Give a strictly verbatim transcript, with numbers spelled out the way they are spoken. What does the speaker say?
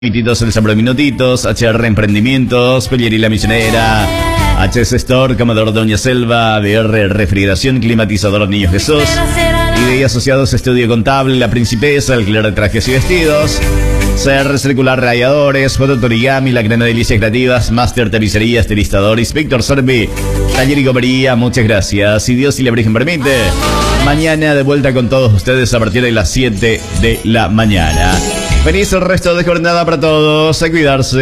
Minutitos el Sabro Minutitos, H R Emprendimientos, Pellería La Misionera, H S Store, Comedor Doña Selva, B R Refrigeración, Climatizador Niño Jesús, I D I Asociados, Estudio Contable, La Principesa, Alquiler de Trajes y Vestidos, C R Circular Radiadores, Fototorigami, La Crema de Delicias Creativas, Master Tapicería, Estilizador, Inspector Servi, Taller y Comería. Muchas gracias. Si Dios y la Virgen permite, mañana de vuelta con todos ustedes a partir de las siete de la mañana. Feliz el resto de jornada para todos. A cuidarse.